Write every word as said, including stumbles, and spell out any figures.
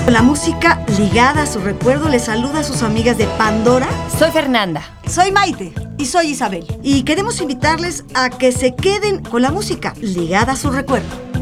La música ligada a su recuerdo les saluda a sus amigas de Pandora. Soy Fernanda. Soy Maite y soy Isabel. Y queremos invitarles a que se queden con la música ligada a su recuerdo.